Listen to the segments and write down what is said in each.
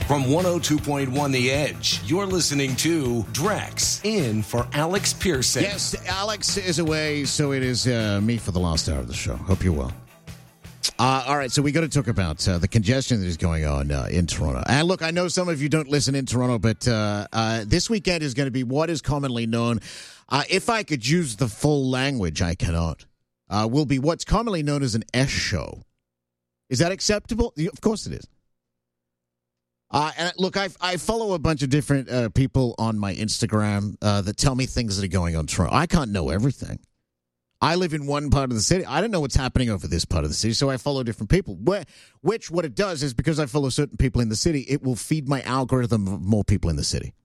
From 102.1 The Edge, you're listening to Drex in for Alex Pearson. Yes, Alex is away, so it is me for the last hour of the show. Hope you're well. All right, so we got to talk about the congestion that is going on in Toronto. And look, I know some of you don't listen in Toronto, but this weekend is going to be what is commonly known, if I could use the full language, I cannot, will be what's commonly known as an S show. Is that acceptable? Of course it is. And look, I follow a bunch of different people on my Instagram that tell me things that are going on in Toronto. I can't know everything. I live in one part of the city. I don't know what's happening over this part of the city, so I follow different people. Which what it does is because I follow certain people in the city, it will feed my algorithm of more people in the city.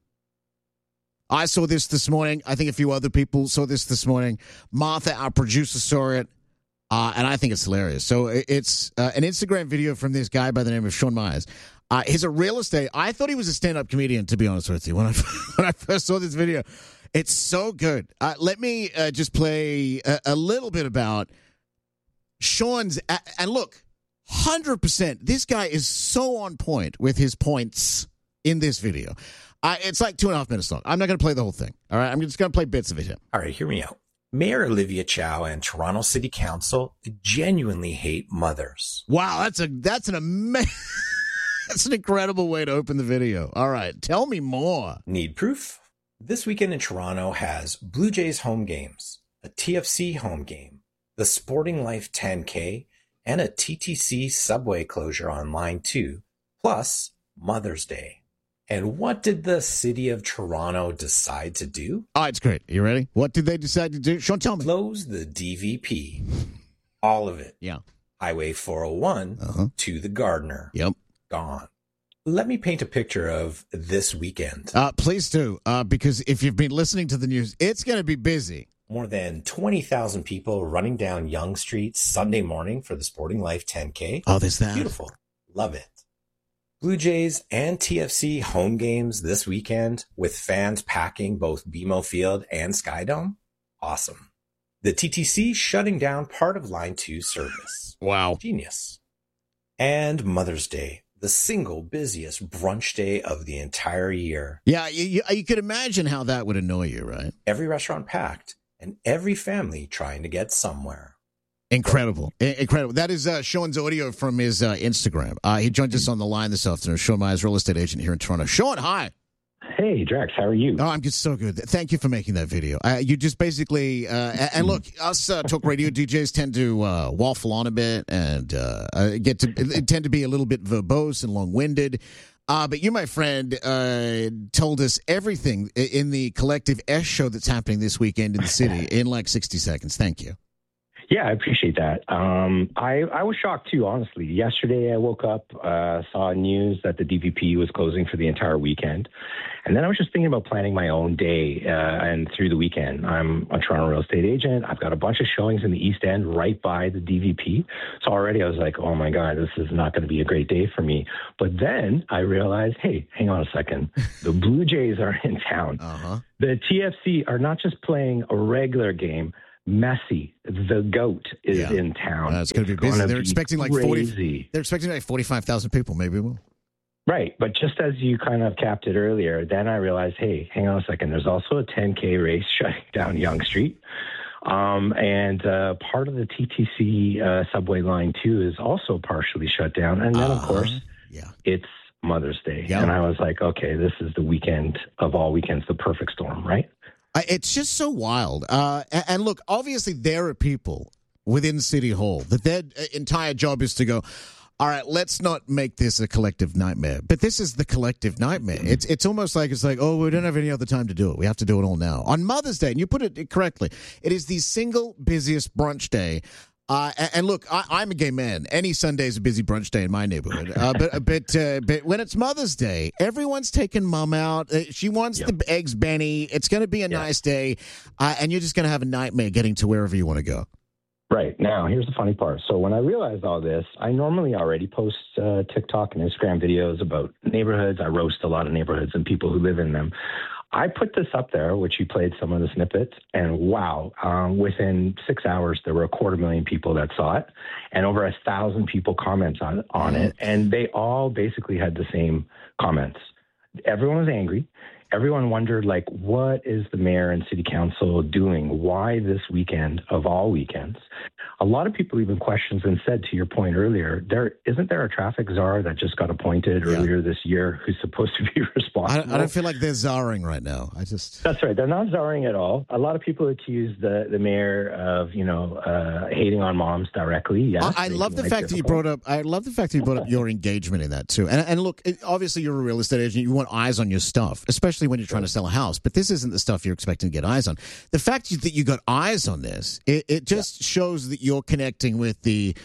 I saw this morning. I think a few other people saw this morning. Martha, our producer, saw it, and I think it's hilarious. So it's an Instagram video from this guy by the name of Sean Myers. He's a real estate. I thought he was a stand-up comedian, to be honest with you, when I first saw this video. It's so good. Let me just play a little bit about Sean's. And look, 100%, this guy is so on point with his points in this video. It's like 2.5 minutes long. I'm not going to play the whole thing. All right, I'm just going to play bits of it here. All right, hear me out. Mayor Olivia Chow and Toronto City Council genuinely hate mothers. Wow, that's an amazing. That's an incredible way to open the video. All right, tell me more. Need proof? This weekend in Toronto has Blue Jays home games, a TFC home game, the Sporting Life 10K, and a TTC subway closure on Line 2, plus Mother's Day. And what did the city of Toronto decide to do? Oh, it's great. You ready? What did they decide to do? Sean, tell me. Close the DVP. All of it. Yeah. Highway 401 to the Gardiner. Yep. Gone. Let me paint a picture of this weekend. Please do, because if you've been listening to the news, it's going to be busy. More than 20,000 people running down Yonge Street Sunday morning for the Sporting Life 10K. Oh, there's that. Beautiful. Love it. Blue Jays and TFC home games this weekend with fans packing both BMO Field and Skydome. Awesome. The TTC shutting down part of Line 2 service. Wow. Genius. And Mother's Day, the single busiest brunch day of the entire year. Yeah, you could imagine how that would annoy you, right? Every restaurant packed and every family trying to get somewhere. Incredible. Incredible. That is Sean's audio from his Instagram. He joined us on the line this afternoon. Sean Myers, real estate agent here in Toronto. Sean, hi. Hey, Drex, how are you? Oh, I'm just so good. Thank you for making that video. You just basically, and look, us talk radio DJs tend to waffle on a bit and tend to be a little bit verbose and long-winded. But you, my friend, told us everything in the Collective S show that's happening this weekend in the city in like 60 seconds. Thank you. Yeah, I appreciate that. I was shocked too, honestly. Yesterday I woke up, saw news that the DVP was closing for the entire weekend. And then I was just thinking about planning my own day and through the weekend. I'm a Toronto real estate agent. I've got a bunch of showings in the East End right by the DVP. So already I was like, oh my God, this is not going to be a great day for me. But then I realized, hey, hang on a second. The Blue Jays are in town. The TFC are not just playing a regular game. Messi, the GOAT, is in town. It's going to be busy. They're expecting like 40. They're expecting like 45,000 people. Maybe more. Right, but just as you kind of capped it earlier, then I realized, hey, hang on a second. There's also a 10K race shutting down Yonge Street, and part of the TTC subway line 2 is also partially shut down. And then, of course, it's Mother's Day, and I was like, okay, this is the weekend of all weekends, the perfect storm, right? It's just so wild. And look, obviously there are people within City Hall that their entire job is to go, all right, let's not make this a collective nightmare. But this is the collective nightmare. It's almost like oh, we don't have any other time to do it. We have to do it all now. On Mother's Day, and you put it correctly, it is the single busiest brunch day. And look, I'm a gay man. Any Sunday is a busy brunch day in my neighborhood. But when it's Mother's Day, everyone's taking mom out. She wants the eggs Benny. It's going to be a nice day. And you're just going to have a nightmare getting to wherever you want to go. Right. Now, here's the funny part. So when I realized all this, I normally already post TikTok and Instagram videos about neighborhoods. I roast a lot of neighborhoods and people who live in them. I put this up there, which you played some of the snippets, and wow, within 6 hours, there were 250,000 people that saw it, and over 1,000 people comments on it, and they all basically had the same comments. Everyone was angry. Everyone wondered, like, what is the mayor and city council doing? Why this weekend of all weekends? A lot of people even questioned and said, to your point earlier, isn't there a traffic czar that just got appointed earlier this year who's supposed to be responsible? I don't feel like they're czaring right now. That's right. They're not czaring at all. A lot of people accuse the mayor of, hating on moms directly. Yes, I love the fact that you brought up. I love the fact that you brought up your engagement in that too. And look, obviously you're a real estate agent. You want eyes on your stuff, especially when you're trying to sell a house. But this isn't the stuff you're expecting to get eyes on. The fact that you got eyes on this, it just shows that you're connecting with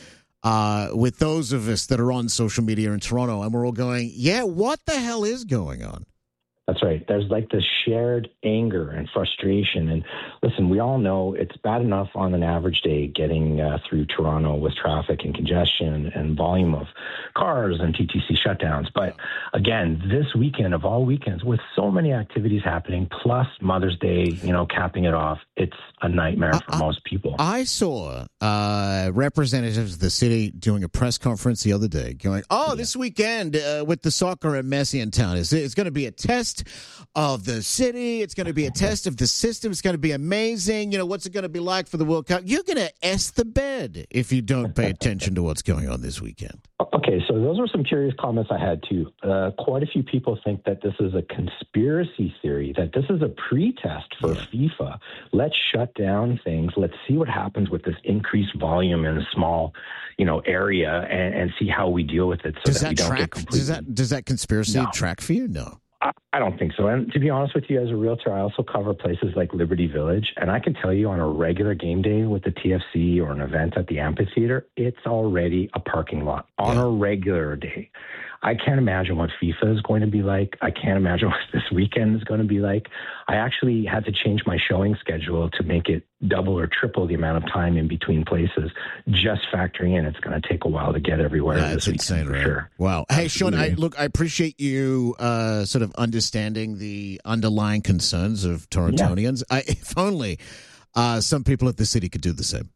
with those of us that are on social media in Toronto, and we're all going, yeah, what the hell is going on? That's right. There's like this shared anger and frustration. And listen, we all know it's bad enough on an average day getting through Toronto with traffic and congestion and volume of cars and TTC shutdowns. But again, this weekend of all weekends, with so many activities happening, plus Mother's Day, capping it off, it's a nightmare for most people. I saw representatives of the city doing a press conference the other day going, this weekend with the soccer at Messi in town, it's going to be a test of the city. It's going to be a test of the system. It's going to be amazing. What's it going to be like for the World Cup? You're going to S the bed if you don't pay attention to what's going on this weekend. Okay, so those are some curious comments I had too. Quite a few people think that this is a conspiracy theory, that this is a pre-test for FIFA. Let's shut down things. Let's see what happens with this increased volume in a small, area, and see how we deal with it. Does that conspiracy track for you? No. I don't think so. And to be honest with you, as a realtor, I also cover places like Liberty Village. And I can tell you on a regular game day with the TFC or an event at the amphitheater, it's already a parking lot on a regular day. I can't imagine what FIFA is going to be like. I can't imagine what this weekend is going to be like. I actually had to change my showing schedule to make it double or triple the amount of time in between places, just factoring in it's going to take a while to get everywhere. That's insane, right? Sure. Wow. Hey, Sean, I appreciate you sort of understanding the underlying concerns of Torontonians. Yeah. If only some people at the city could do the same.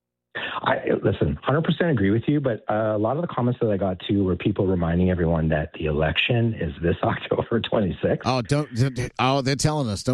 Listen, 100% agree with you, but a lot of the comments that I got too were people reminding everyone that the election is this October 26th. They're telling us.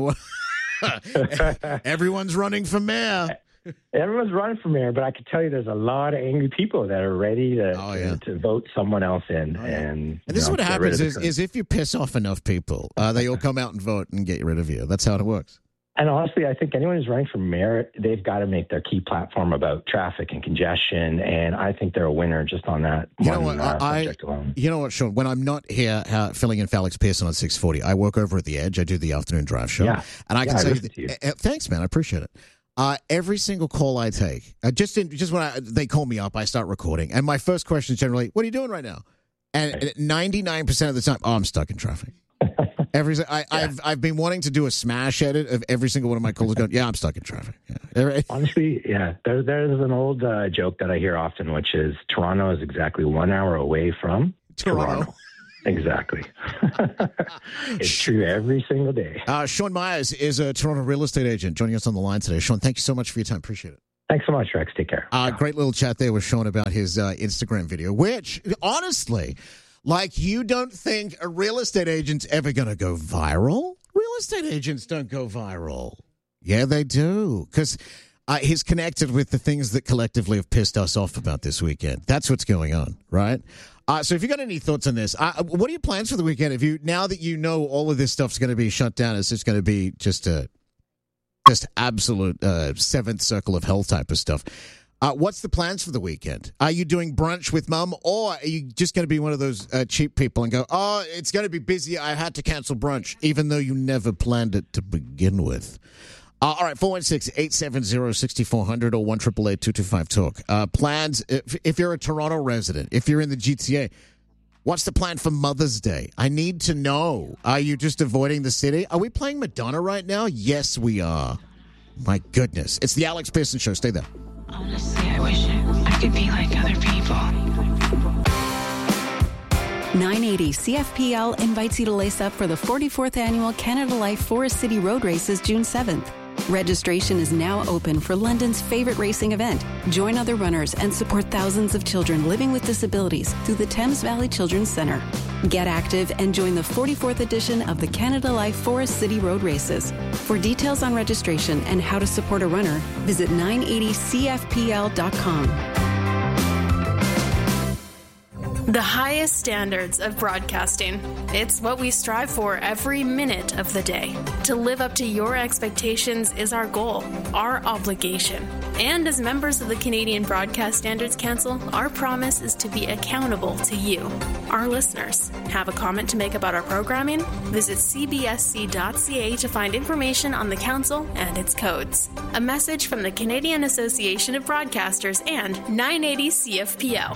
Everyone's running for mayor. Everyone's running for mayor, but I can tell you there's a lot of angry people that are ready to vote someone else in. And this is what happens is if you piss off enough people, they all come out and vote and get rid of you. That's how it works. And honestly, I think anyone who's running for mayor, they've got to make their key platform about traffic and congestion. And I think they're a winner just on that subject alone. You know what, Sean? When I'm not here filling in for Alex Pearson on 640, I work over at The Edge. I do the afternoon drive show. Yeah. And I can tell you, thanks, man. I appreciate it. Every single call I take, just when they call me up, I start recording. And my first question is generally, what are you doing right now? And 99% of the time, I'm stuck in traffic. I've been wanting to do a smash edit of every single one of my calls going, I'm stuck in traffic. Yeah. Honestly, there's an old joke that I hear often, which is Toronto is exactly 1 hour away from Toronto. Exactly. It's true every single day. Sean Myers is a Toronto real estate agent joining us on the line today. Sean, thank you so much for your time. Appreciate it. Thanks so much, Rex. Take care. Great little chat there with Sean about his Instagram video, which, honestly, like, you don't think a real estate agent's ever going to go viral? Real estate agents don't go viral. Yeah, they do. Because he's connected with the things that collectively have pissed us off about this weekend. That's what's going on, right? So if you got any thoughts on this, what are your plans for the weekend? Now that you know all of this stuff's going to be shut down, it's just going to be just absolute seventh circle of hell type of stuff. What's the plans for the weekend? Are you doing brunch with mum, or are you just going to be one of those cheap people and go, it's going to be busy, I had to cancel brunch, even though you never planned it to begin with? All right, 416-870-6400 or 1-888-225-TALK. Plans, if you're a Toronto resident, if you're in the GTA, what's the plan for Mother's Day? I need to know. Are you just avoiding the city? Are we playing Madonna right now? Yes, we are. My goodness. It's the Alex Pearson Show. Stay there. Honestly, I wish I could be like other people. 980 CFPL invites you to lace up for the 44th annual Canada Life Forest City Road Races June 7th. Registration is now open for London's favorite racing event. Join other runners and support thousands of children living with disabilities through the Thames Valley Children's Centre. Get active and join the 44th edition of the Canada Life Forest City Road Races. For details on registration and how to support a runner, visit 980cfpl.com. The highest standards of broadcasting. It's what we strive for every minute of the day. To live up to your expectations is our goal, our obligation. And as members of the Canadian Broadcast Standards Council, our promise is to be accountable to you, our listeners. Have a comment to make about our programming? Visit cbsc.ca to find information on the council and its codes. A message from the Canadian Association of Broadcasters and 980 CFPL.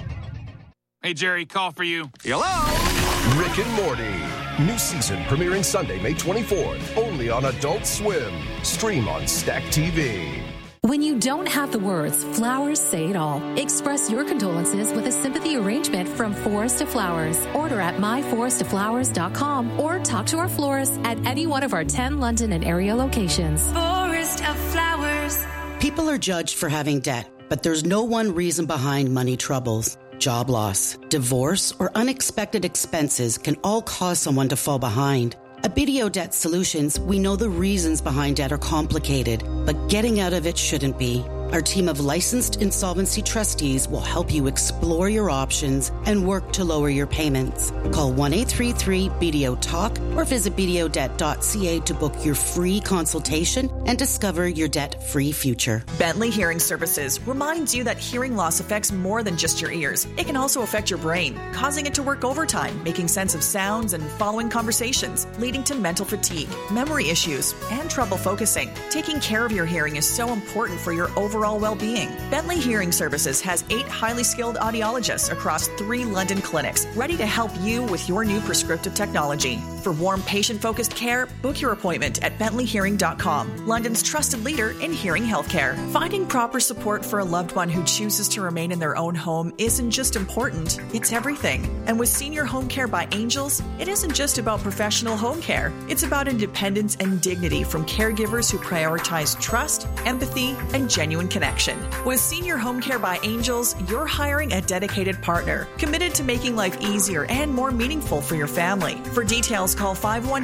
Hey, Jerry, call for you. Hello? Rick and Morty. New season premiering Sunday, May 24th. Only on Adult Swim. Stream on Stack TV. When you don't have the words, flowers say it all. Express your condolences with a sympathy arrangement from Forest to Flowers. Order at myforesttoflowers.com or talk to our florist at any one of our 10 London and area locations. Forest of Flowers. People are judged for having debt, but there's no one reason behind money troubles. Job loss, divorce, or unexpected expenses can all cause someone to fall behind. At BDO Debt Solutions, we know the reasons behind debt are complicated, but getting out of it shouldn't be. Our team of licensed insolvency trustees will help you explore your options and work to lower your payments. Call 1-833-BDO-TALK or visit bdodebt.ca to book your free consultation and discover your debt-free future. Bentley Hearing Services reminds you that hearing loss affects more than just your ears. It can also affect your brain, causing it to work overtime, making sense of sounds and following conversations, leading to mental fatigue, memory issues, and trouble focusing. Taking care of your hearing is so important for your overall well-being. Bentley Hearing Services has 8 highly skilled audiologists across 3 London clinics, ready to help you with your new prescriptive technology. For warm, patient-focused care, book your appointment at bentleyhearing.com, London's trusted leader in hearing healthcare. Finding proper support for a loved one who chooses to remain in their own home isn't just important, it's everything. And with Senior Home Care by Angels, it isn't just about professional home care. It's about independence and dignity from caregivers who prioritize trust, empathy, and genuine connection. With Senior Home Care by Angels, you're hiring a dedicated partner, committed to making life easier and more meaningful for your family. For details, call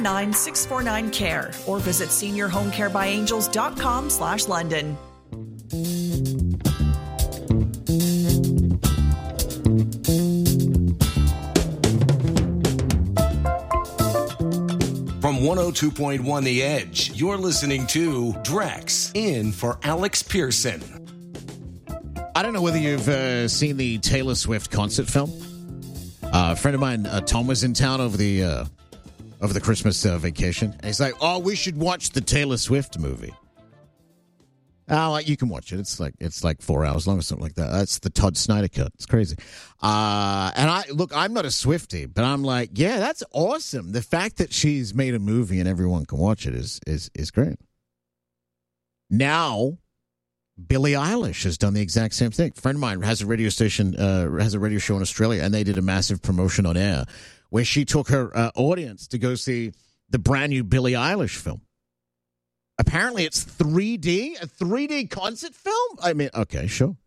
519-649-CARE or visit seniorhomecarebyangels.com/London. From 102.1 The Edge, you're listening to Drex, in for Alex Pearson. I don't know whether you've seen the Taylor Swift concert film. A friend of mine, Tom, was in town over the Christmas vacation. And he's like, "Oh, we should watch the Taylor Swift movie." Oh, you can watch it. It's like 4 hours long or something like that. That's the Todd Snyder cut. It's crazy. And I'm not a Swiftie, but I'm like, yeah, that's awesome. The fact that she's made a movie and everyone can watch it is great. Now, Billie Eilish has done the exact same thing. A friend of mine has a radio station, has a radio show in Australia, and they did a massive promotion on air where she took her audience to go see the brand new Billie Eilish film. Apparently, it's 3D, a 3D concert film? I mean, okay, sure.